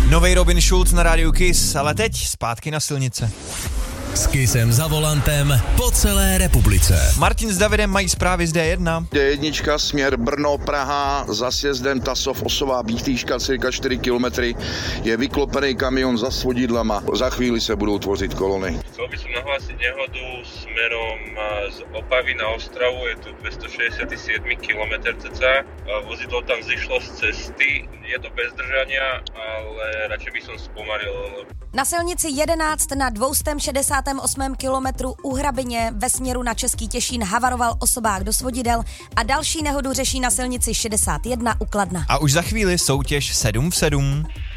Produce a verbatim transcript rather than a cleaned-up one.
Novej Robin Schulz na rádiu Kiss, ale teď zpátky na silnice. S Kissem za volantem po celé republice. Martin s Davidem mají zprávy z dé jedna. dé jedna směr Brno, Praha, za sjezdem Tasov, Osová Bíchtýška, cirka čtyři kilometry. Je vyklopený kamion za svodidlama. Za chvíli se budou tvořit kolony. Chcel by som nahlásiť nehodu smerom z Opavy na Ostravu, je tu dvestošesťdesiatsedem kilometrov cca. Vozidlo tam zišlo z cesty, je to bez držania, ale radšej by som spomalil. Na silnici jedenáct na dvě šedesát osm kilometru u Hrabině ve směru na Český Těšín havaroval osobák do svodidel a další nehodu řeší na silnici šedesát jedna u Kladna. A už za chvíli soutěž sedm v sedm.